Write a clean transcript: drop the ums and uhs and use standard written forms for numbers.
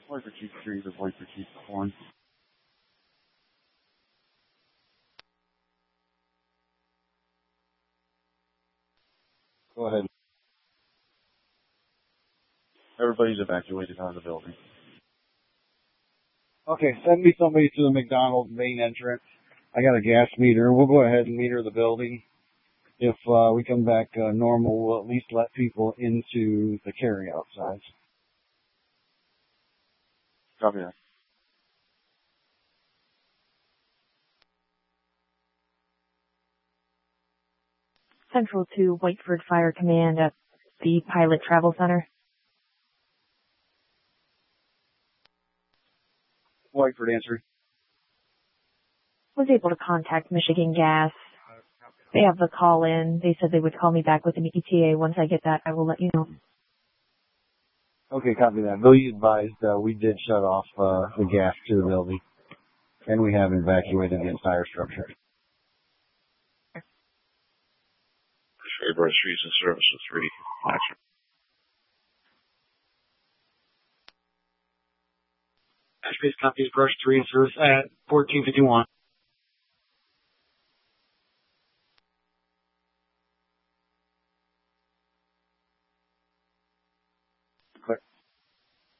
Viper Chief 3 to Viper Chief 1. Go ahead. Everybody's evacuated out of the building. Okay, send me somebody to the McDonald's main entrance. I got a gas meter. We'll go ahead and meter the building. If we come back normal, we'll at least let people into the carry-out size. Copy that. Central to Whiteford Fire Command at the Pilot Travel Center. Whiteford answer. Was able to contact Michigan Gas. They have the call in. They said they would call me back with an ETA. Once I get that, I will let you know. Okay, copy that. Though you advised, we did shut off the gas to the building, and we have evacuated the entire structure. Brush Streets and Services 3. Action. Ashbase copies Brush 3 and service at 1451.